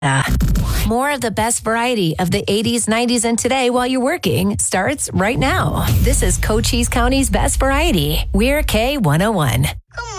More of the best variety of the 80s, 90s, and today while you're working starts right now. This is Cochise County's best variety. We're K101.